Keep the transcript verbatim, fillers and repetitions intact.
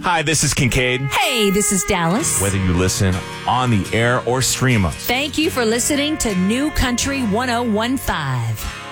Hi, this is Kincaid. Hey, this is Dallas. Whether you listen on the air or stream us. Thank you for listening to New Country ten fifteen.